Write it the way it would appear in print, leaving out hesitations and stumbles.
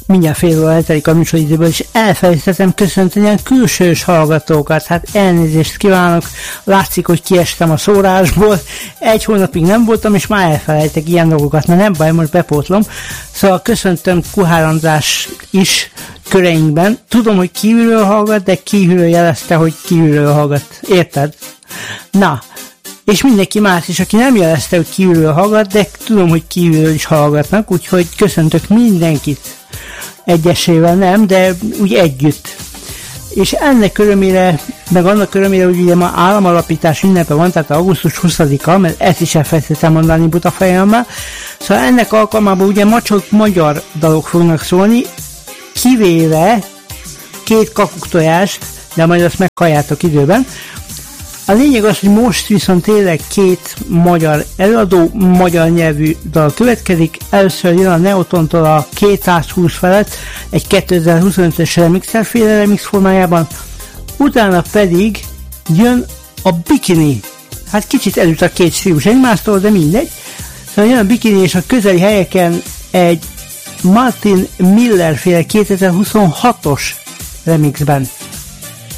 mindjárt fél óra eltelik a műsoridőből, és elfelejtettem köszönteni a külsős hallgatókat. Hát elnézést kívánok, látszik, hogy kiestem a szórásból, 1 hónapig nem voltam, és már elfelejtek ilyen dolgokat, na nem baj, most bepótlom. Szóval köszöntöm Kuhár András is köreinkben. Tudom, hogy kívülről hallgat, de kívülről jelezte, hogy kívülről hallgat. Érted? Na, és mindenki más is, aki nem jelezte, hogy kívülről hallgat, de tudom, hogy kívülről is hallgatnak, úgyhogy köszöntök mindenkit. Egyesével nem, de úgy együtt. És ennek örömére, meg annak örömére, hogy ugye ma államalapítás ünnepe van, tehát augusztus 20-a, mert ezt is elfelejtettem mondani buta fejemmel. Szóval ennek alkalmában ugye ma csak magyar dalok fognak szólni, kivéve 2 kakuktojást, de majd azt meghalljátok időben. A lényeg az, hogy most viszont tényleg 2 magyar előadó, magyar nyelvű dal következik. Először jön a Neotontól a 220 felett, egy 2025-ös remixerféle remix formájában, utána pedig jön a Bikini. Hát kicsit elüt a 2 stílus egymástól, de mindegy. Szóval jön a Bikini, és a közeli helyeken egy Martin Miller féle 2026-os remixben.